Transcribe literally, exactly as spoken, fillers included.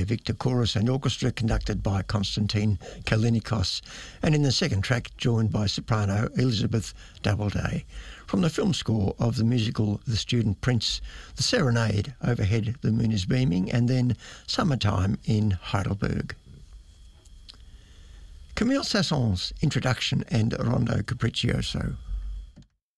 Victor Chorus and Orchestra conducted by Konstantin Kalinikos, and in the second track joined by soprano Elizabeth Doubleday. From the film score of the musical The Student Prince, The Serenade, Overhead the Moon is Beaming, and then Summertime in Heidelberg. Camille Saint-Saëns' Introduction and Rondo Capriccioso.